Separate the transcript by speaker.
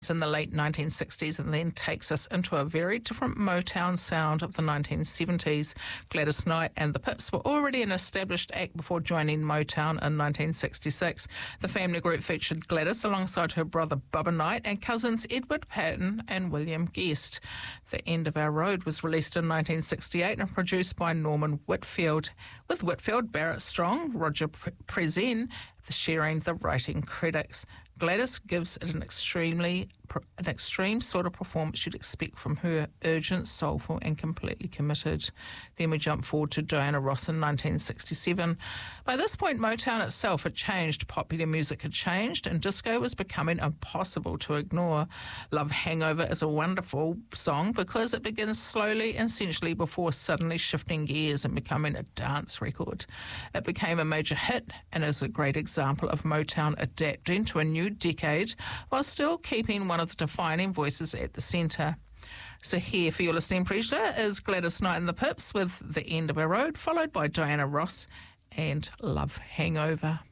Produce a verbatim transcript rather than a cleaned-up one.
Speaker 1: in the late nineteen sixties and then takes us into a very different Motown sound of the nineteen seventies. Gladys Knight and the Pips were already an established act before joining Motown in nineteen sixty-six. The family group featured Gladys alongside her brother Bubba Knight and cousins Edward Patton and William Guest. The End of Our Road was released in nineteen sixty-eight and produced by Norman Whitfield, with Whitfield, Barrett Strong, Roger Prezin sharing the writing credits. Gladys gives it an extremely an extreme sort of performance you'd expect from her, urgent, soulful and completely committed. Then we jump forward to Diana Ross in nineteen sixty-seven. By this point, Motown itself had changed, popular music had changed, and disco was becoming impossible to ignore. Love Hangover is a wonderful song because it begins slowly and sensually before suddenly shifting gears and becoming a dance record. It became a major hit and is a great example of Motown adapting to a new decade while still keeping one of the defining voices at the centre. So here for your listening pleasure is Gladys Knight and the Pips with The End of Our Road, followed by Diana Ross and Love Hangover.